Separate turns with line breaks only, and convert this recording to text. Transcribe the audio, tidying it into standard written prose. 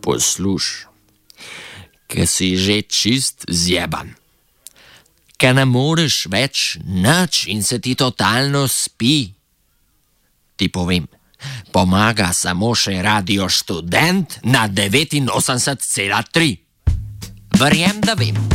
Posluš, ker si že čist zjeban. Ker ne moreš več nič in se ti totalno spi. Ti povem, pomaga samo še Radio Študent na 89,3. Verjem, da vem.